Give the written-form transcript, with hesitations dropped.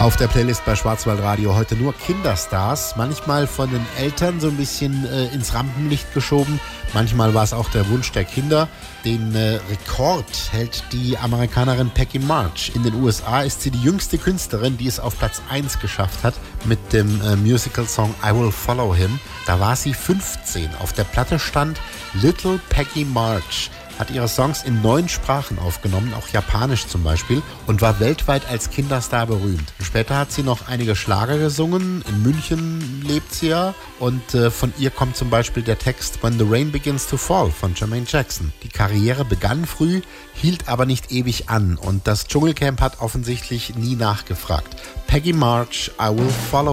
Auf der Playlist bei Schwarzwaldradio heute nur Kinderstars, manchmal von den Eltern so ein bisschen ins Rampenlicht geschoben, manchmal war es auch der Wunsch der Kinder. Den Rekord hält die Amerikanerin Peggy March. In den USA ist sie die jüngste Künstlerin, die es auf Platz 1 geschafft hat mit dem Musical-Song I Will Follow Him. Da war sie 15. Auf der Platte stand Little Peggy March. Hat ihre Songs in 9 Sprachen aufgenommen, auch Japanisch zum Beispiel, und war weltweit als Kinderstar berühmt. Später hat sie noch einige Schlager gesungen, in München lebt sie ja, und von ihr kommt zum Beispiel der Text When the Rain Begins to Fall von Jermaine Jackson. Die Karriere begann früh, hielt aber nicht ewig an und das Dschungelcamp hat offensichtlich nie nachgefragt. Peggy March, I Will Follow